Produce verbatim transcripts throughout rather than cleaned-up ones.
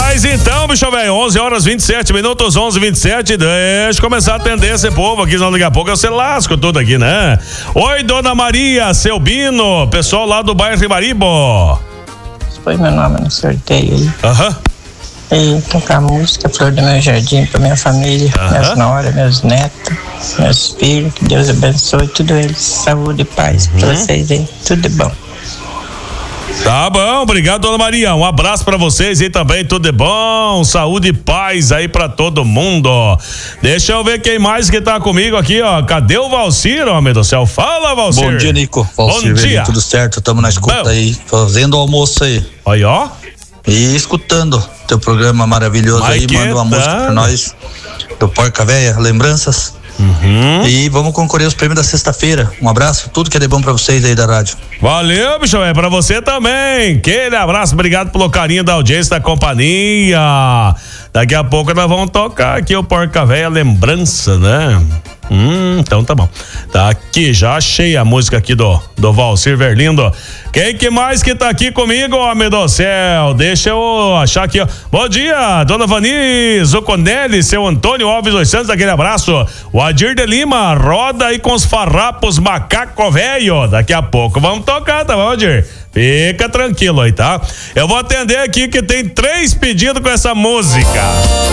Mas então, bicho velho, onze horas vinte e sete minutos, onze e vinte e sete, deixa eu começar a atender esse povo aqui, senão daqui a pouco eu se lasco tudo aqui, né? Oi, Dona Maria, seu Bino, pessoal lá do bairro Ribaribo. Foi meu nome no sorteio aí. Aham. E tocar música, Flor do Meu Jardim, pra minha família, Aham. minhas noras, meus netos, meus filhos, que Deus abençoe tudo eles, saúde e paz pra Uhum. vocês aí, tudo de bom. Tá bom, obrigado, Dona Maria. Um abraço pra vocês e também tudo de bom, saúde e paz aí pra todo mundo. Deixa eu ver quem mais que tá comigo aqui, ó. Cadê o Valcir, homem do céu? Fala, Valcir. Bom dia, Nico. Valcir, Bom dia. Velho, tudo certo? Tamo na escuta Bom. aí, fazendo o almoço aí. Aí, ó. E escutando teu programa maravilhoso Mas aí, que manda uma tal? música pra nós do Porca Véia, lembranças. Uhum. E vamos concorrer aos prêmios da sexta-feira. Um abraço, tudo que é de bom pra vocês aí da rádio. Valeu, bicho, é pra você também. Aquele abraço, obrigado pelo carinho da audiência, da companhia. Daqui a pouco nós vamos tocar aqui o Porca Véia Lembrança, né? Hum, então tá bom. Tá aqui, já achei a música aqui do, do Valcir Verlindo. Quem que mais que tá aqui comigo, homem do céu? Deixa eu achar aqui, ó. Bom dia, Dona Vani, Zuconelli, seu Antônio Alves dos Santos, aquele abraço. O Adir de Lima, roda aí com os farrapos macaco velho. Daqui a pouco vamos tocar, tá bom, Adir? Fica tranquilo aí, tá? Eu vou atender aqui que tem três pedidos com essa música.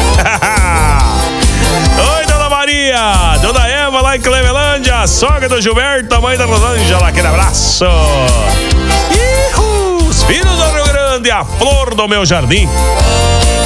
Oi, Dona Maria, Dona Eva lá em Clevelândia, sogra do Gilberto, mãe da Rosângela, aquele abraço. Ihu, os filhos do Rio Grande, a flor do meu jardim.